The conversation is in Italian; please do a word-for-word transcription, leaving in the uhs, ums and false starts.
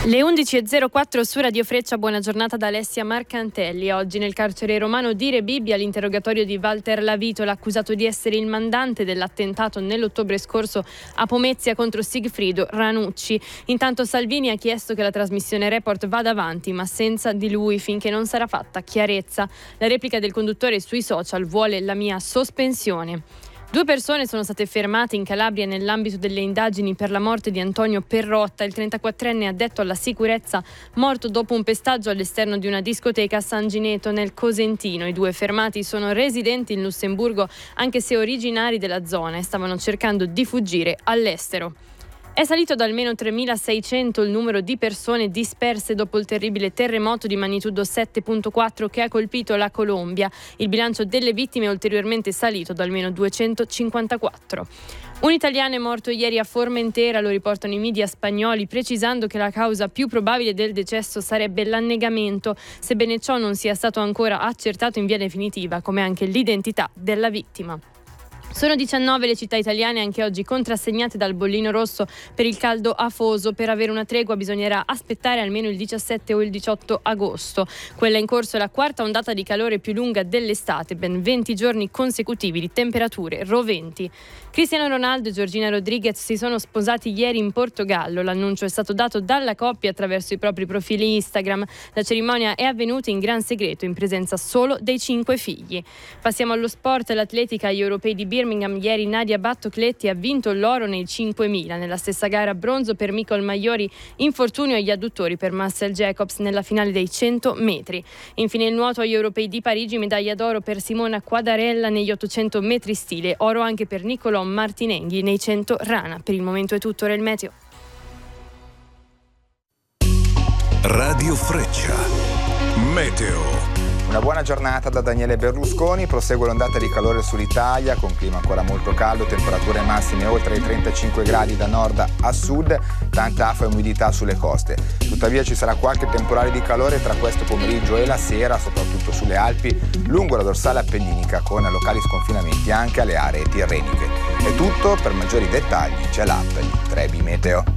Le undici e zero quattro su Radio Freccia, buona giornata da Alessia Marcantelli. Oggi nel carcere romano di Rebibbia l'interrogatorio di Walter Lavitola, accusato di essere il mandante dell'attentato nell'ottobre scorso a Pomezia contro Sigfrido Ranucci. Intanto Salvini ha chiesto che la trasmissione Report vada avanti, ma senza di lui finché non sarà fatta chiarezza. La replica del conduttore sui social: vuole la mia sospensione. Due persone sono state fermate in Calabria nell'ambito delle indagini per la morte di Antonio Perrotta, il trentaquattrenne addetto alla sicurezza, morto dopo un pestaggio all'esterno di una discoteca a San Gineto nel Cosentino. I due fermati sono residenti in Lussemburgo, anche se originari della zona, e stavano cercando di fuggire all'estero. È salito da almeno tremilaseicento il numero di persone disperse dopo il terribile terremoto di magnitudo sette virgola quattro che ha colpito la Colombia. Il bilancio delle vittime è ulteriormente salito da almeno duecentocinquantaquattro. Un italiano è morto ieri a Formentera, lo riportano i media spagnoli, precisando che la causa più probabile del decesso sarebbe l'annegamento, sebbene ciò non sia stato ancora accertato in via definitiva, come anche l'identità della vittima. Sono diciannove le città italiane anche oggi contrassegnate dal bollino rosso per il caldo afoso. Per avere una tregua bisognerà aspettare almeno il diciassette o il diciotto agosto. Quella in corso è la quarta ondata di calore più lunga dell'estate, ben venti giorni consecutivi di temperature roventi. Cristiano Ronaldo e Georgina Rodriguez si sono sposati ieri in Portogallo. L'annuncio è stato dato dalla coppia attraverso i propri profili Instagram. La cerimonia è avvenuta in gran segreto, in presenza solo dei cinque figli. Passiamo allo sport. L'atletica agli europei di Birmingham ieri Nadia Battocletti ha vinto l'oro nei cinquemila. Nella stessa gara bronzo per Micol Maiori, infortunio agli adduttori per Marcel Jacobs nella finale dei cento metri. Infine il nuoto agli europei di Parigi, medaglia d'oro per Simona Quadarella negli ottocento metri stile, oro anche per Niccolò Martinenghi nei cento rana. Per il momento è tutto. Ora il meteo. Radio Freccia Meteo. Una buona giornata da Daniele Berlusconi. Prosegue l'ondata di calore sull'Italia con clima ancora molto caldo, temperature massime oltre i trentacinque gradi da nord a sud, tanta afa e umidità sulle coste. Tuttavia ci sarà qualche temporale di calore tra questo pomeriggio e la sera, soprattutto sulle Alpi, lungo la dorsale appenninica, con locali sconfinamenti anche alle aree tirreniche. È tutto, per maggiori dettagli c'è l'app di Trebi Meteo.